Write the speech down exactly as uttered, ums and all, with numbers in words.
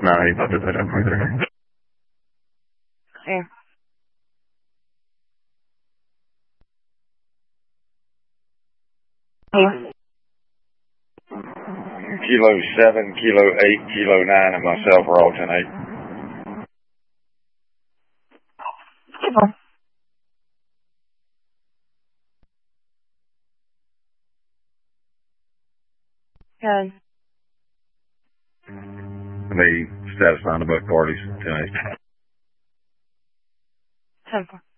No, he put the bit up there. Here. Here. Kilo seven, kilo eight, kilo nine, and myself are all ten eight. Good. Me satisfying the both parties, ten eight. ten four.